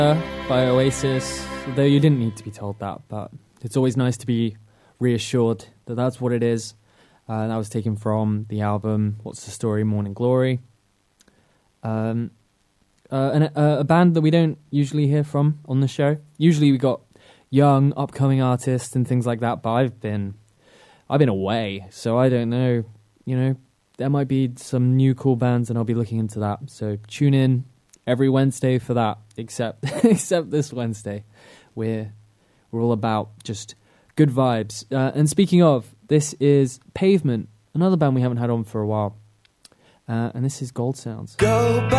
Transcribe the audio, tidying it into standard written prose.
by Oasis, though you didn't need to be told that, but it's always nice to be reassured that that's what it is. That was taken from the album What's the Story, Morning Glory. And a band that we don't usually hear from on the show. Usually we got young, upcoming artists and things like that, but I've been away, so I don't know. You know, there might be some new cool bands, and I'll be looking into that. So tune in every Wednesday for that, except this Wednesday. We're all about just good vibes. And speaking of, this is Pavement, another band we haven't had on for a while. And this is Gold Sounds. Go back.